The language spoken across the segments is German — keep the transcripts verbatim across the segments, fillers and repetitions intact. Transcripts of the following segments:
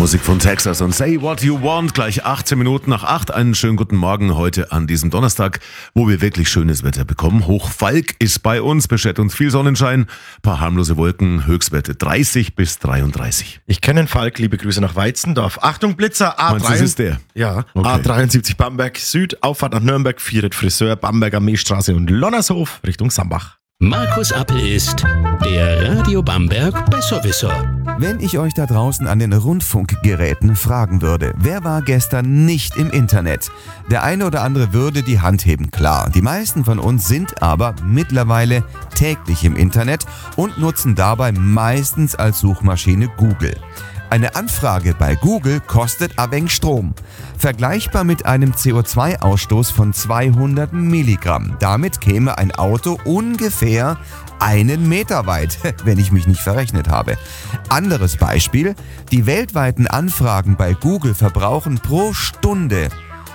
Musik von Texas und Say What You Want, gleich achtzehn Minuten nach acht. Einen schönen guten Morgen heute an diesem Donnerstag, wo wir wirklich schönes Wetter bekommen. Hochfalk ist bei uns, beschert uns viel Sonnenschein, paar harmlose Wolken, Höchstwerte dreißig bis dreiunddreißig. Ich kenne den Falk, liebe Grüße nach Weizendorf. Achtung Blitzer, A drei. Meinst du, das ist der? Ja, Okay. A dreiundsiebzig Bamberg Süd, Auffahrt nach Nürnberg, Vieret Friseur, Bamberger Meestraße und Lonnershof Richtung Sambach. Markus Appel ist der Radio Bamberg Besserwisser. Wenn ich euch da draußen an den Rundfunkgeräten fragen würde, wer war gestern nicht im Internet? Der eine oder andere würde die Hand heben, klar. Die meisten von uns sind aber mittlerweile täglich im Internet und nutzen dabei meistens als Suchmaschine Google. Eine Anfrage bei Google kostet ein wenig Strom. Vergleichbar mit einem C O zwei Ausstoß von zweihundert Milligramm. Damit käme ein Auto ungefähr einen Meter weit, wenn ich mich nicht verrechnet habe. Anderes Beispiel: Die weltweiten Anfragen bei Google verbrauchen pro Stunde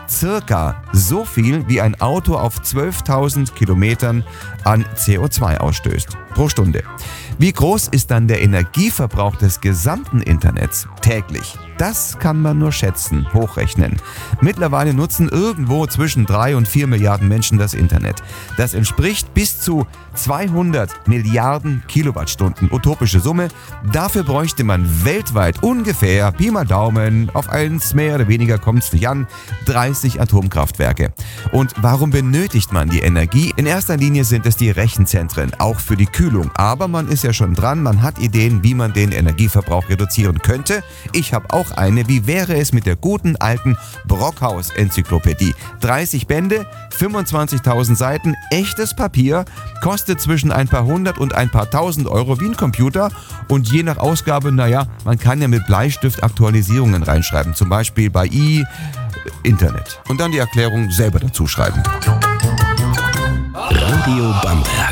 circa so viel, wie ein Auto auf zwölftausend Kilometern an C O zwei ausstößt. Pro Stunde. Wie groß ist dann der Energieverbrauch des gesamten Internets täglich? Das kann man nur schätzen, hochrechnen. Mittlerweile nutzen irgendwo zwischen drei und vier Milliarden Menschen das Internet. Das entspricht bis zu zweihundert Milliarden Kilowattstunden. Utopische Summe. Dafür bräuchte man weltweit ungefähr, Pi mal Daumen, auf eins mehr oder weniger kommt es nicht an, dreißig Atomkraftwerke. Und warum benötigt man die Energie? In erster Linie sind es die Rechenzentren, auch für die Kühlung. Aber man ist ja schon dran, man hat Ideen, wie man den Energieverbrauch reduzieren könnte. Ich habe auch eine. Wie wäre es mit der guten alten Brockhaus-Enzyklopädie? dreißig Bände, fünfundzwanzigtausend Seiten, echtes Papier, kostet zwischen ein paar hundert und ein paar tausend Euro wie ein Computer und je nach Ausgabe, naja, man kann ja mit Bleistift Aktualisierungen reinschreiben, zum Beispiel bei i Internet. Und dann die Erklärung selber dazu schreiben. Radio Bamberg.